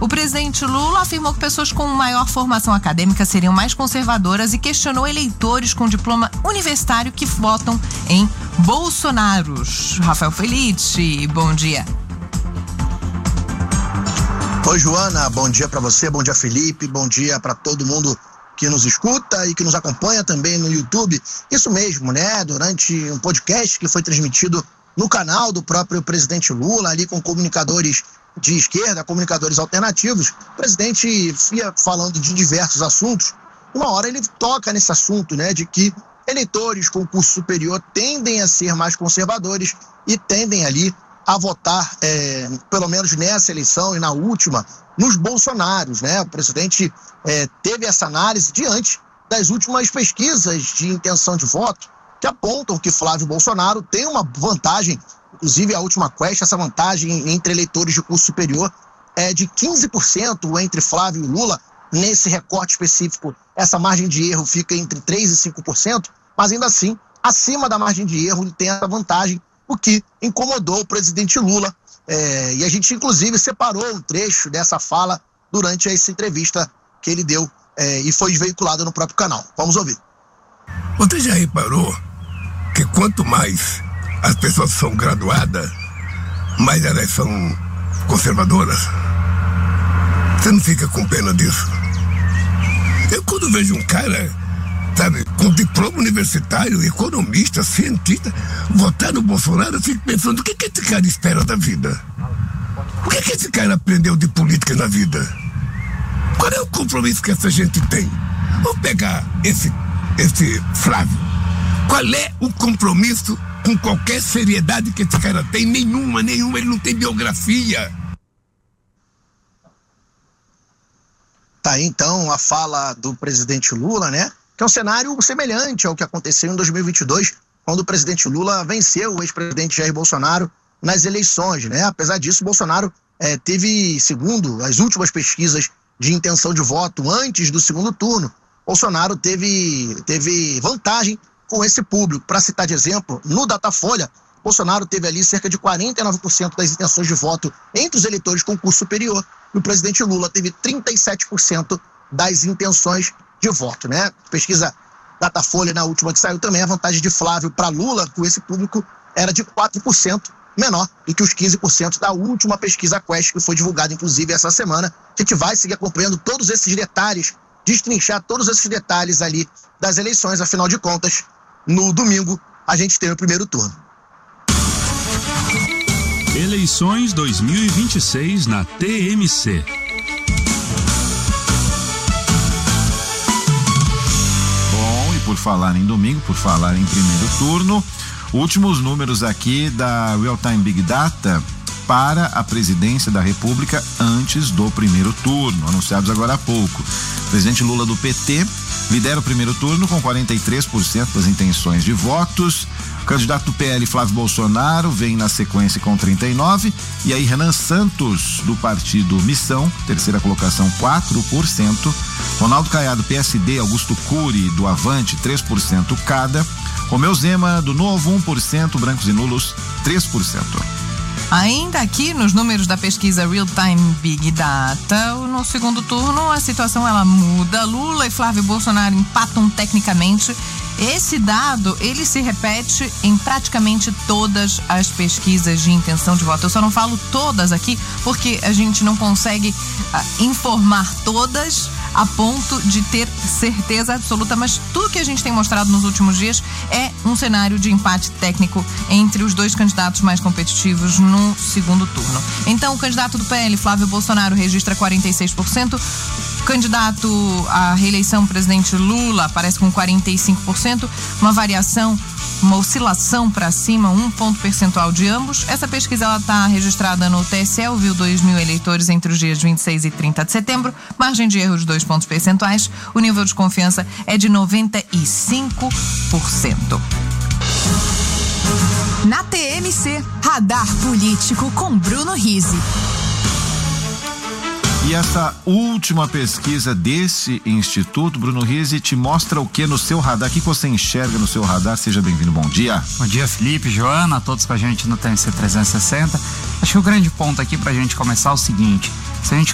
O presidente Lula afirmou que pessoas com maior formação acadêmica seriam mais conservadoras e questionou eleitores com diploma universitário que votam em Bolsonaro. Rafael Felice, bom dia. Oi, Joana, bom dia para você, bom dia, Felipe, bom dia para todo mundo que nos escuta e que nos acompanha também no YouTube. Isso mesmo, né? Durante um podcast que foi transmitido no canal do próprio presidente Lula, ali com comunicadores de esquerda, comunicadores alternativos, o presidente ia falando de diversos assuntos. Uma hora ele toca nesse assunto, né? De que eleitores com curso superior tendem a ser mais conservadores e tendem ali a votar, pelo menos nessa eleição e na última, nos Bolsonaros, né? O presidente teve essa análise diante das últimas pesquisas de intenção de voto que apontam que Flávio Bolsonaro tem uma vantagem, inclusive a última Quest, essa vantagem entre eleitores de curso superior é de 15% entre Flávio e Lula. Nesse recorte específico, essa margem de erro fica entre 3% e 5%, mas ainda assim, acima da margem de erro, ele tem essa vantagem, o que incomodou o presidente Lula. E a gente, inclusive, separou um trecho dessa fala durante essa entrevista que ele deu e foi veiculada no próprio canal. Vamos ouvir. Você já reparou que quanto mais as pessoas são graduadas, mais elas são conservadoras? Você não fica com pena disso? Eu, quando vejo um cara, sabe, com diploma universitário, economista, cientista, votar no Bolsonaro, eu fico pensando, o que esse cara espera da vida? O que esse cara aprendeu de política na vida? Qual é o compromisso que essa gente tem? Vamos pegar esse Flávio. Qual é o compromisso com qualquer seriedade que esse cara tem? Nenhuma, ele não tem biografia. Tá aí então a fala do presidente Lula, né? Que é um cenário semelhante ao que aconteceu em 2022, quando o presidente Lula venceu o ex-presidente Jair Bolsonaro nas eleições, né? Apesar disso, Bolsonaro teve, segundo as últimas pesquisas de intenção de voto antes do segundo turno, Bolsonaro teve vantagem com esse público. Para citar de exemplo, no Datafolha, Bolsonaro teve ali cerca de 49% das intenções de voto entre os eleitores com curso superior, e o presidente Lula teve 37% das intenções de voto, né? Pesquisa Datafolha, na última que saiu também, a vantagem de Flávio para Lula com esse público era de 4% menor do que os 15% da última pesquisa Quest, que foi divulgada inclusive essa semana. A gente vai seguir acompanhando todos esses detalhes, destrinchar todos esses detalhes ali das eleições. Afinal de contas, no domingo a gente tem o primeiro turno. Eleições 2026 na TMC. Por falar em domingo, por falar em primeiro turno, últimos números aqui da Real Time Big Data para a presidência da República antes do primeiro turno, anunciados agora há pouco. O presidente Lula do PT lidera o primeiro turno com 43% das intenções de votos. O candidato do PL, Flávio Bolsonaro, vem na sequência com 39%. E aí Renan Santos, do partido Missão, terceira colocação, 4%. Ronaldo Caiado, PSD, Augusto Cury, do Avante, 3% cada. Romeu Zema, do Novo, 1%, brancos e nulos, 3%. Ainda aqui nos números da pesquisa Real Time Big Data, no segundo turno a situação ela muda. Lula e Flávio Bolsonaro empatam tecnicamente. Esse dado, ele se repete em praticamente todas as pesquisas de intenção de voto. Eu só não falo todas aqui porque a gente não consegue informar todas a ponto de ter certeza absoluta, mas tudo que a gente tem mostrado nos últimos dias é um cenário de empate técnico entre os dois candidatos mais competitivos no segundo turno. Então, o candidato do PL, Flávio Bolsonaro, registra 46%. O candidato à reeleição, presidente Lula, aparece com 45%, uma variação, uma oscilação para cima, 1 ponto percentual de ambos. Essa pesquisa está registrada no TSE, ouviu 2.000 eleitores entre os dias 26 e 30 de setembro, margem de erro de 2 pontos percentuais, o nível de confiança é de 95%. Na TMC, Radar Político com Bruno Rizzi. E essa última pesquisa desse instituto, Bruno Rizzi, te mostra o que no seu radar? O que você enxerga no seu radar? Seja bem-vindo, bom dia. Bom dia, Felipe, Joana, a todos com a gente no TMC 360. Acho que o grande ponto aqui pra gente começar é o seguinte: se a gente